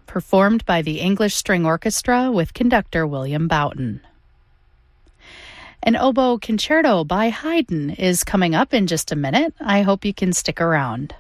performed by the English String Orchestra with conductor William Boughton. An oboe concerto by Haydn is coming up in just a minute. I hope you can stick around.